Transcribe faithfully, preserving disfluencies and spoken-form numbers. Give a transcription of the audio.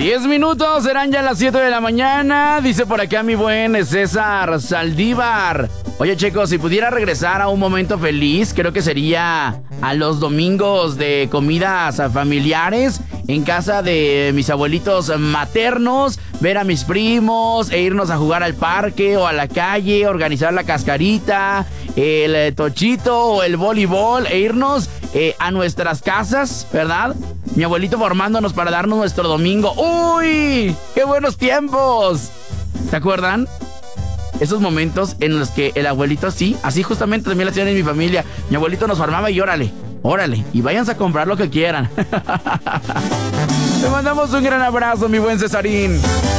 Diez minutos, serán ya las siete de la mañana. Dice por acá mi buen César Saldívar. Oye, chicos, si pudiera regresar a un momento feliz, creo que sería a los domingos de comidas familiares en casa de mis abuelitos maternos, ver a mis primos e irnos a jugar al parque o a la calle, organizar la cascarita, el tochito o el voleibol e irnos eh, a nuestras casas, ¿verdad? Mi abuelito formándonos para darnos nuestro domingo. ¡Uy! ¡Qué buenos tiempos! ¿Se acuerdan? Esos momentos en los que el abuelito sí, así justamente también lo hacían en mi familia. Mi abuelito nos formaba y órale, órale, y váyanse a comprar lo que quieran. Te mandamos un gran abrazo, mi buen Cesarín.